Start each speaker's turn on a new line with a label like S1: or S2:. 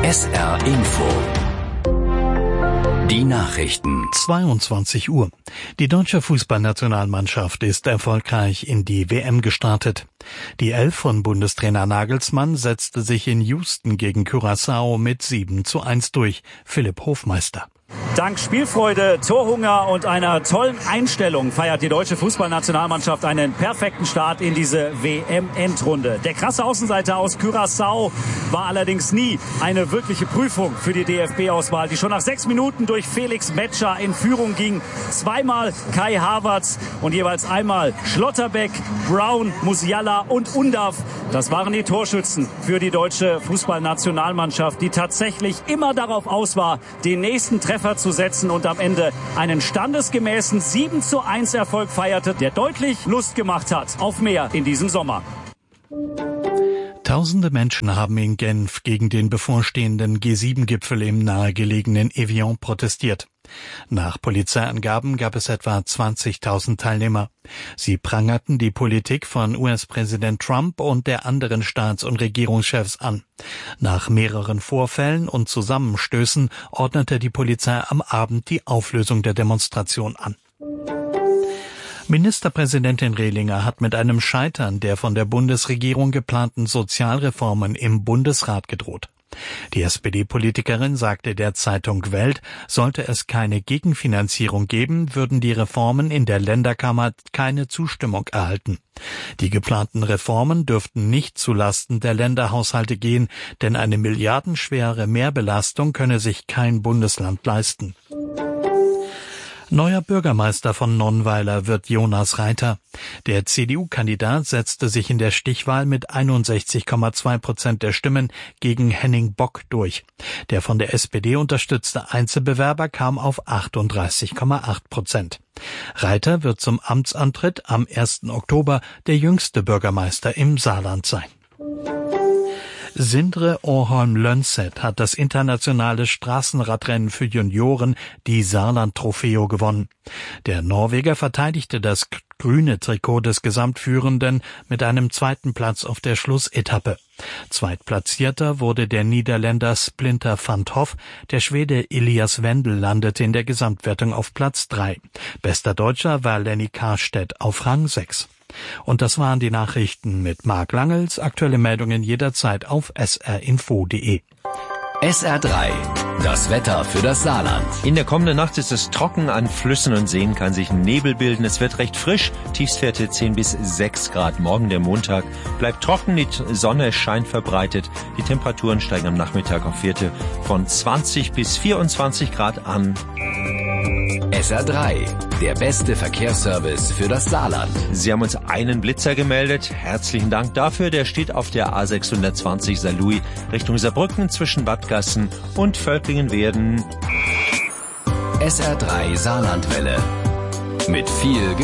S1: SR Info. Die Nachrichten.
S2: 22 Uhr. Die deutsche Fußballnationalmannschaft ist erfolgreich in die WM gestartet. Die Elf von Bundestrainer Nagelsmann setzte sich in Houston gegen Curaçao mit 7:1 durch. Philipp Hofmeister.
S3: Dank Spielfreude, Torhunger und einer tollen Einstellung feiert die deutsche Fußballnationalmannschaft einen perfekten Start in diese WM-Endrunde. Der krasse Außenseiter aus Curaçao war allerdings nie eine wirkliche Prüfung für die DFB-Auswahl, die schon nach 6 Minuten durch Felix Metscher in Führung ging. Zweimal Kai Havertz und jeweils einmal Schlotterbeck, Brown, Musiala und Undav. Das waren die Torschützen für die deutsche Fußballnationalmannschaft, die tatsächlich immer darauf aus war, den nächsten Treffer zu setzen und am Ende einen standesgemäßen 7:1 Erfolg feierte, der deutlich Lust gemacht hat auf mehr in diesem Sommer.
S2: Tausende Menschen haben in Genf gegen den bevorstehenden G7-Gipfel im nahegelegenen Evian protestiert. Nach Polizeiangaben gab es etwa 20.000 Teilnehmer. Sie prangerten die Politik von US-Präsident Trump und der anderen Staats- und Regierungschefs an. Nach mehreren Vorfällen und Zusammenstößen ordnete die Polizei am Abend die Auflösung der Demonstration an. Ministerpräsidentin Rehlinger hat mit einem Scheitern der von der Bundesregierung geplanten Sozialreformen im Bundesrat gedroht. Die SPD-Politikerin sagte der Zeitung Welt, sollte es keine Gegenfinanzierung geben, würden die Reformen in der Länderkammer keine Zustimmung erhalten. Die geplanten Reformen dürften nicht zulasten der Länderhaushalte gehen, denn eine milliardenschwere Mehrbelastung könne sich kein Bundesland leisten. Neuer Bürgermeister von Nonnweiler wird Jonas Reiter. Der CDU-Kandidat setzte sich in der Stichwahl mit 61,2% der Stimmen gegen Henning Bock durch. Der von der SPD unterstützte Einzelbewerber kam auf 38,8%. Reiter wird zum Amtsantritt am 1. Oktober der jüngste Bürgermeister im Saarland sein. Sindre Orholm-Lönset hat das internationale Straßenradrennen für Junioren, die Saarland-Trofeo, gewonnen. Der Norweger verteidigte das grüne Trikot des Gesamtführenden mit einem 2. Platz auf der Schlussetappe. Zweitplatzierter wurde der Niederländer Splinter van 't Hoff. Der Schwede Elias Wendel landete in der Gesamtwertung auf Platz 3. Bester Deutscher war Lenny Karstedt auf Rang 6. Und das waren die Nachrichten mit Marc Langels. Aktuelle Meldungen jederzeit auf srinfo.de.
S1: SR3, das Wetter für das Saarland.
S4: In der kommenden Nacht ist es trocken, an Flüssen und Seen kann sich Nebel bilden. Es wird recht frisch, Tiefstwerte 10 bis 6 Grad. Morgen der Montag bleibt trocken, die Sonne scheint verbreitet. Die Temperaturen steigen am Nachmittag auf Werte von 20 bis 24 Grad an.
S1: SR3, der beste Verkehrsservice für das Saarland.
S4: Sie haben uns einen Blitzer gemeldet. Herzlichen Dank dafür. Der steht auf der A620 Saarlouis Richtung Saarbrücken zwischen Bad Gassen und Völklingen-Werden.
S1: SR3 Saarlandwelle. Mit viel